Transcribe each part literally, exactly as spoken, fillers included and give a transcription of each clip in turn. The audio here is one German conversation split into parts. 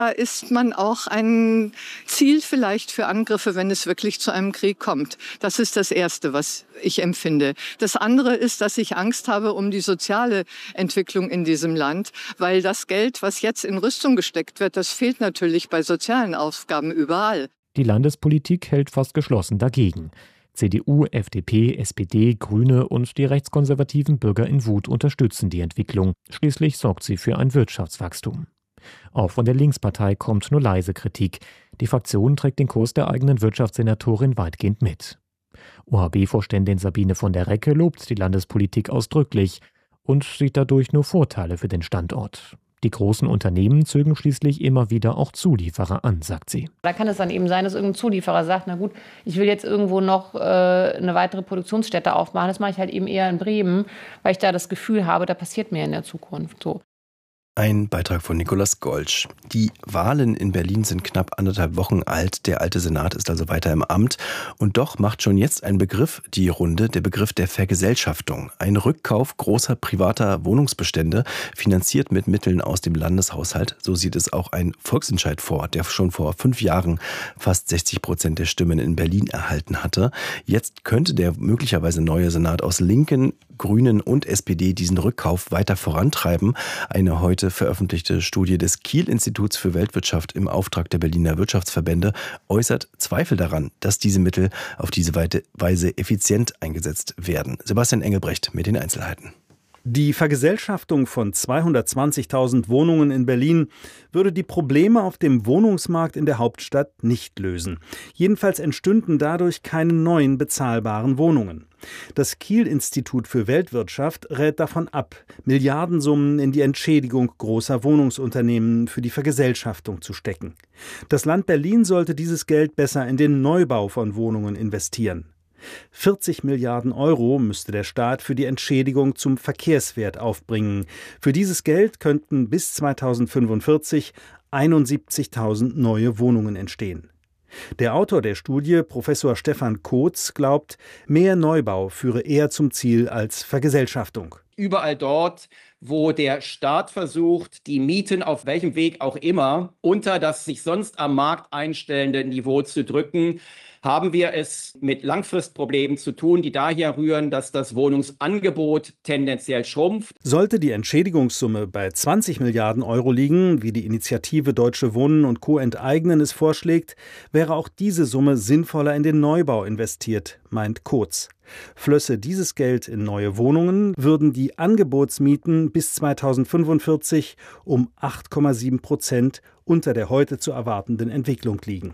Da ist man auch ein Ziel vielleicht für Angriffe, wenn es wirklich zu einem Krieg kommt. Das ist das Erste, was ich empfinde. Das andere ist, dass ich Angst habe um die soziale Entwicklung in diesem Land, weil das Geld, was jetzt in Rüstung gesteckt wird, das fehlt natürlich bei sozialen Aufgaben überall. Die Landespolitik hält fast geschlossen dagegen. C D U, F D P, S P D, Grüne und die rechtskonservativen Bürger in Wut unterstützen die Entwicklung. Schließlich sorgt sie für ein Wirtschaftswachstum. Auch von der Linkspartei kommt nur leise Kritik. Die Fraktion trägt den Kurs der eigenen Wirtschaftssenatorin weitgehend mit. O H B-Vorständin Sabine von der Recke lobt die Landespolitik ausdrücklich und sieht dadurch nur Vorteile für den Standort. Die großen Unternehmen zögen schließlich immer wieder auch Zulieferer an, sagt sie. Da kann es dann eben sein, dass irgendein Zulieferer sagt, na gut, ich will jetzt irgendwo noch äh, eine weitere Produktionsstätte aufmachen. Das mache ich halt eben eher in Bremen, weil ich da das Gefühl habe, da passiert mehr in der Zukunft. So. Ein Beitrag von Nikolaus Golsch. Die Wahlen in Berlin sind knapp anderthalb Wochen alt. Der alte Senat ist also weiter im Amt. Und doch macht schon jetzt ein Begriff die Runde, der Begriff der Vergesellschaftung. Ein Rückkauf großer privater Wohnungsbestände, finanziert mit Mitteln aus dem Landeshaushalt. So sieht es auch ein Volksentscheid vor, der schon vor fünf Jahren fast sechzig Prozent der Stimmen in Berlin erhalten hatte. Jetzt könnte der möglicherweise neue Senat aus Linken, Grünen und S P D diesen Rückkauf weiter vorantreiben. Eine heute veröffentlichte Studie des Kiel-Instituts für Weltwirtschaft im Auftrag der Berliner Wirtschaftsverbände äußert Zweifel daran, dass diese Mittel auf diese Weise effizient eingesetzt werden. Sebastian Engelbrecht mit den Einzelheiten. Die Vergesellschaftung von zweihundertzwanzigtausend Wohnungen in Berlin würde die Probleme auf dem Wohnungsmarkt in der Hauptstadt nicht lösen. Jedenfalls entstünden dadurch keine neuen bezahlbaren Wohnungen. Das Kiel-Institut für Weltwirtschaft rät davon ab, Milliardensummen in die Entschädigung großer Wohnungsunternehmen für die Vergesellschaftung zu stecken. Das Land Berlin sollte dieses Geld besser in den Neubau von Wohnungen investieren. vierzig Milliarden Euro müsste der Staat für die Entschädigung zum Verkehrswert aufbringen. Für dieses Geld könnten bis zweitausendfünfundvierzig einundsiebzigtausend neue Wohnungen entstehen. Der Autor der Studie, Professor Stefan Kotz, glaubt, mehr Neubau führe eher zum Ziel als Vergesellschaftung. Überall dort, wo der Staat versucht, die Mieten auf welchem Weg auch immer unter das sich sonst am Markt einstellende Niveau zu drücken, haben wir es mit Langfristproblemen zu tun, die daher rühren, dass das Wohnungsangebot tendenziell schrumpft. Sollte die Entschädigungssumme bei zwanzig Milliarden Euro liegen, wie die Initiative Deutsche Wohnen und Co. enteignen es vorschlägt, wäre auch diese Summe sinnvoller in den Neubau investiert, meint Kotz. Flösse dieses Geld in neue Wohnungen, würden die Angebotsmieten bis zweitausendfünfundvierzig um acht Komma sieben Prozent unter der heute zu erwartenden Entwicklung liegen.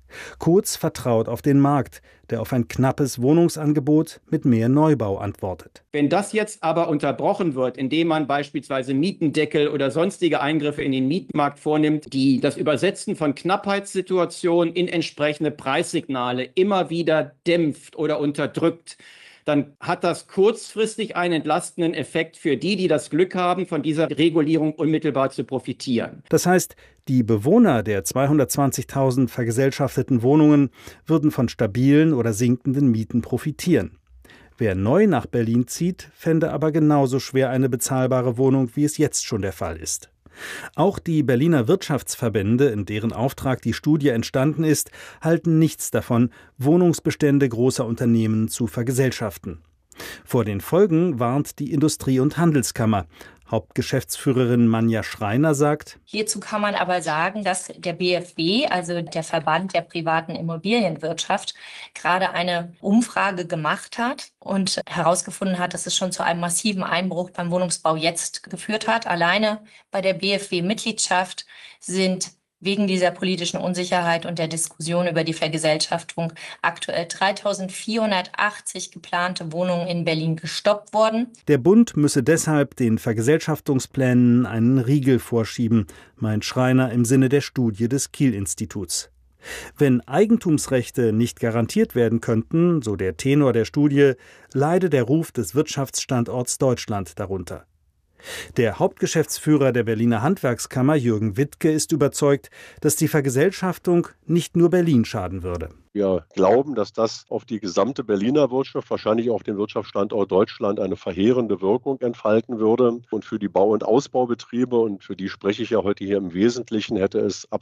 Kotz vertraut auf den Markt, der auf ein knappes Wohnungsangebot mit mehr Neubau antwortet. Wenn das jetzt aber unterbrochen wird, indem man beispielsweise Mietendeckel oder sonstige Eingriffe in den Mietmarkt vornimmt, die das Übersetzen von Knappheitssituationen in entsprechende Preissignale immer wieder dämpft oder unterdrückt, dann hat das kurzfristig einen entlastenden Effekt für die, die das Glück haben, von dieser Regulierung unmittelbar zu profitieren. Das heißt, die Bewohner der zweihundertzwanzigtausend vergesellschafteten Wohnungen würden von stabilen oder sinkenden Mieten profitieren. Wer neu nach Berlin zieht, fände aber genauso schwer eine bezahlbare Wohnung, wie es jetzt schon der Fall ist. Auch die Berliner Wirtschaftsverbände, in deren Auftrag die Studie entstanden ist, halten nichts davon, Wohnungsbestände großer Unternehmen zu vergesellschaften. Vor den Folgen warnt die Industrie- und Handelskammer. Hauptgeschäftsführerin Manja Schreiner sagt: Hierzu kann man aber sagen, dass der B F W, also der Verband der privaten Immobilienwirtschaft, gerade eine Umfrage gemacht hat und herausgefunden hat, dass es schon zu einem massiven Einbruch beim Wohnungsbau jetzt geführt hat. Alleine bei der B F W-Mitgliedschaft sind wegen dieser politischen Unsicherheit und der Diskussion über die Vergesellschaftung aktuell dreitausendvierhundertachtzig geplante Wohnungen in Berlin gestoppt worden. Der Bund müsse deshalb den Vergesellschaftungsplänen einen Riegel vorschieben, meint Schreiner im Sinne der Studie des Kiel-Instituts. Wenn Eigentumsrechte nicht garantiert werden könnten, so der Tenor der Studie, leide der Ruf des Wirtschaftsstandorts Deutschland darunter. Der Hauptgeschäftsführer der Berliner Handwerkskammer, Jürgen Wittke, ist überzeugt, dass die Vergesellschaftung nicht nur Berlin schaden würde. Wir glauben, dass das auf die gesamte Berliner Wirtschaft, wahrscheinlich auch den Wirtschaftsstandort Deutschland, eine verheerende Wirkung entfalten würde. Und für die Bau- und Ausbaubetriebe, und für die spreche ich ja heute hier im Wesentlichen, hätte es